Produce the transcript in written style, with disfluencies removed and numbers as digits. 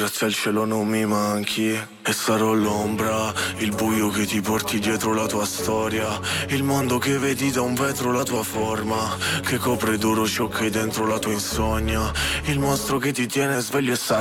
Grazie al cielo non mi manchi e sarò l'ombra, il buio che ti porti dietro la tua storia, il mondo che vedi da un vetro la tua forma, che copre d'oro ciò che hai dentro la tua insonnia, il mostro che ti tiene sveglio e sa